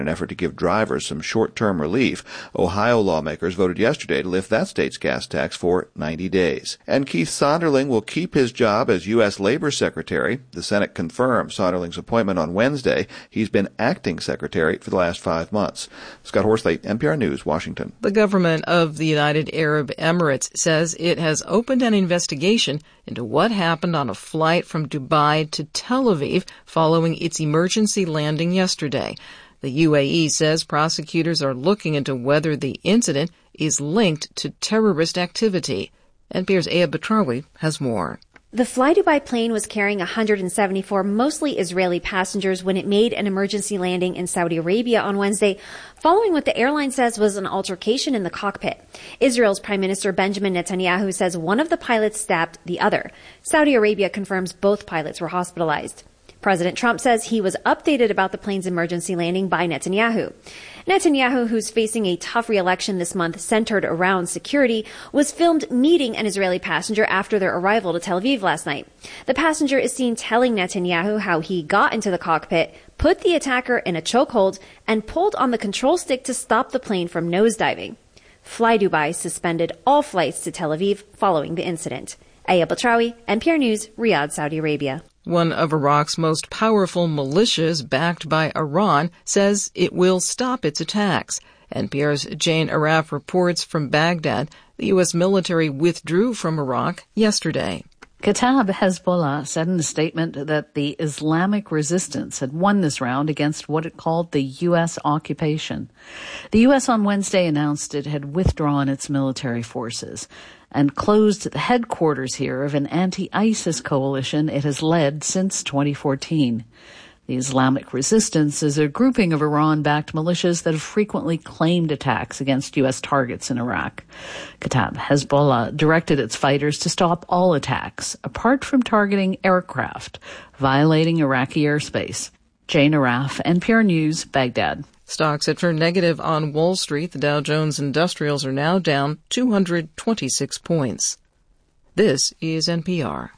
an effort to give drivers some short-term relief. Ohio lawmakers voted yesterday to lift that state's gas tax for 90 days. And Keith Sonderling will keep his job as U.S. Labor Secretary. The Senate confirmed Sonderling's appointment on Wednesday. He's been acting secretary for the last 5 months. Scott Horsley, NPR News, Washington. The government of the United Arab Emirates says it has opened an investigation into what happened on a flight from Dubai to Tel Aviv following its emergency landing yesterday. The UAE says prosecutors are looking into whether the incident is linked to terrorist activity. NPR's Aya Batrawi has more. The Fly Dubai plane was carrying 174 mostly Israeli passengers when it made an emergency landing in Saudi Arabia on Wednesday, following what the airline says was an altercation in the cockpit. Israel's Prime Minister Benjamin Netanyahu says one of the pilots stabbed the other. Saudi Arabia confirms both pilots were hospitalized. President Trump says he was updated about the plane's emergency landing by Netanyahu. Netanyahu, who's facing a tough re-election this month centered around security, was filmed meeting an Israeli passenger after their arrival to Tel Aviv last night. The passenger is seen telling Netanyahu how he got into the cockpit, put the attacker in a chokehold, and pulled on the control stick to stop the plane from nosediving. Fly Dubai suspended all flights to Tel Aviv following the incident. Aya Batrawi, NPR News, Riyadh, Saudi Arabia. One of Iraq's most powerful militias, backed by Iran, says it will stop its attacks. NPR's Jane Araf reports from Baghdad. The U.S. military withdrew from Iraq yesterday. Kataib Hezbollah said in a statement that the Islamic resistance had won this round against what it called the U.S. occupation. The U.S. on Wednesday announced it had withdrawn its military forces and closed the headquarters here of an anti-ISIS coalition it has led since 2014. The Islamic Resistance is a grouping of Iran-backed militias that have frequently claimed attacks against U.S. targets in Iraq. Kataib Hezbollah directed its fighters to stop all attacks, apart from targeting aircraft, violating Iraqi airspace. Jane Araf, NPR News, Baghdad. Stocks have turned negative on Wall Street. The Dow Jones Industrials are now down 226 points. This is NPR.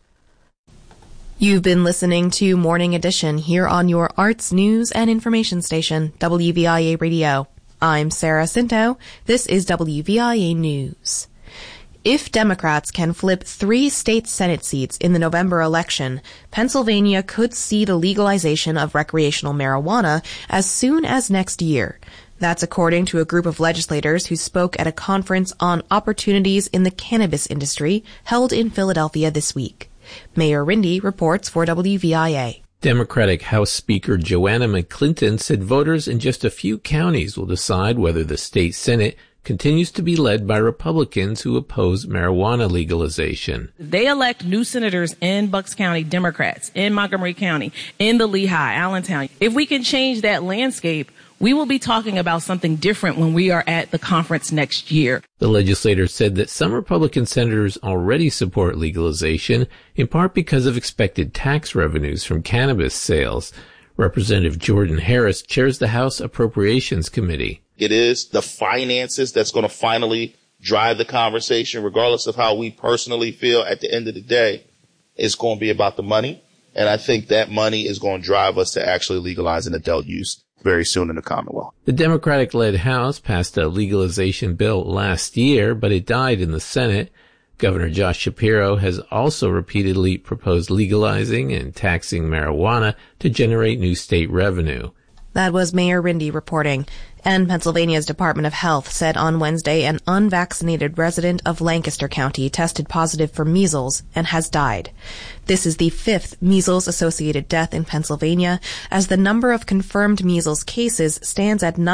You've been listening to Morning Edition here on your arts, news, and information station, WVIA Radio. I'm Sarah Cinto. This is WVIA News. If Democrats can flip 3 state Senate seats in the November election, Pennsylvania could see the legalization of recreational marijuana as soon as next year. That's according to a group of legislators who spoke at a conference on opportunities in the cannabis industry held in Philadelphia this week. Mayor Rindy reports for WVIA. Democratic House Speaker Joanna McClinton said voters in just a few counties will decide whether the state Senate continues to be led by Republicans who oppose marijuana legalization. They elect new senators in Bucks County, Democrats, in Montgomery County, in the Lehigh, Allentown. If we can change that landscape, we will be talking about something different when we are at the conference next year. The legislator said that some Republican senators already support legalization, in part because of expected tax revenues from cannabis sales. Representative Jordan Harris chairs the House Appropriations Committee. It is the finances that's going to finally drive the conversation, regardless of how we personally feel. At the end of the day, it's going to be about the money. And I think that money is going to drive us to actually legalize an adult use very soon in the Commonwealth. The Democratic-led House passed a legalization bill last year, but it died in the Senate. Governor Josh Shapiro has also repeatedly proposed legalizing and taxing marijuana to generate new state revenue. That was Mayor Rindy reporting. And Pennsylvania's Department of Health said on Wednesday an unvaccinated resident of Lancaster County tested positive for measles and has died. This is the 5th measles-associated death in Pennsylvania, as the number of confirmed measles cases stands at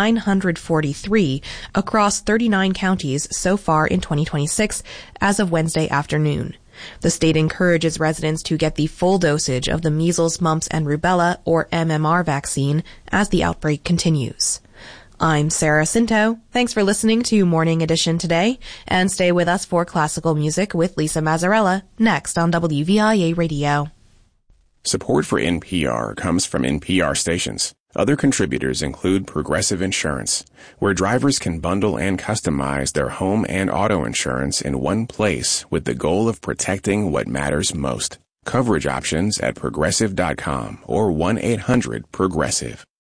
943 across 39 counties so far in 2026 as of Wednesday afternoon. The state encourages residents to get the full dosage of the measles, mumps, and rubella, or MMR vaccine, as the outbreak continues. I'm Sarah Cinto. Thanks for listening to Morning Edition today, and stay with us for classical music with Lisa Mazzarella next on WVIA Radio. Support for NPR comes from NPR stations. Other contributors include Progressive Insurance, where drivers can bundle and customize their home and auto insurance in one place with the goal of protecting what matters most. Coverage options at Progressive.com or 1-800-PROGRESSIVE.